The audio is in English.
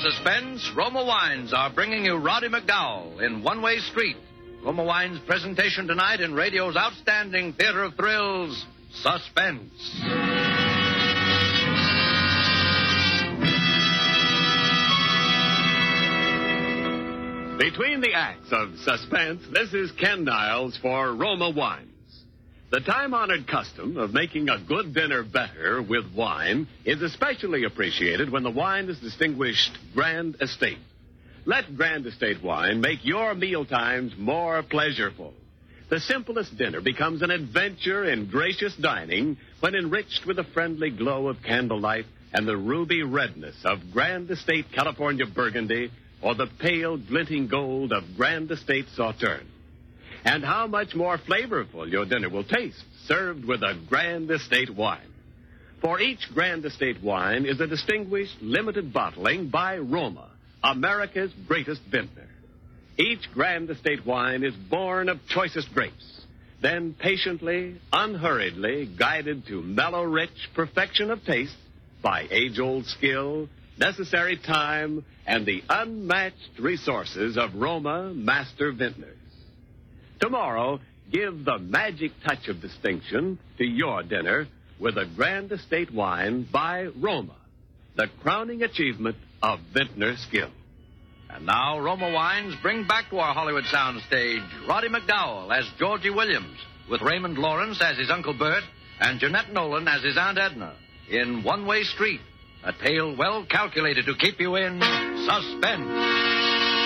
suspense, Roma Wines are bringing you Roddy McDowell in One Way Street. Roma Wines' presentation tonight in radio's outstanding theater of thrills, Suspense. Between the acts of Suspense, this is Ken Niles for Roma Wines. The time-honored custom of making a good dinner better with wine is especially appreciated when the wine is distinguished Grand Estate. Let Grand Estate wine make your mealtimes more pleasureful. The simplest dinner becomes an adventure in gracious dining when enriched with the friendly glow of candlelight and the ruby redness of Grand Estate California Burgundy or the pale glinting gold of Grand Estate Sauterne. And how much more flavorful your dinner will taste served with a Grand Estate wine. For each Grand Estate wine is a distinguished limited bottling by Roma, America's greatest vintner. Each Grand Estate wine is born of choicest grapes, then patiently, unhurriedly guided to mellow, rich perfection of taste by age-old skill, necessary time, and the unmatched resources of Roma master vintners. Tomorrow, give the magic touch of distinction to your dinner with a Grand Estate wine by Roma, the crowning achievement of vintner skill. And now, Roma Wines bring back to our Hollywood soundstage Roddy McDowell as Georgie Williams, with Raymond Lawrence as his Uncle Bert and Jeanette Nolan as his Aunt Edna in One Way Street, a tale well calculated to keep you in suspense.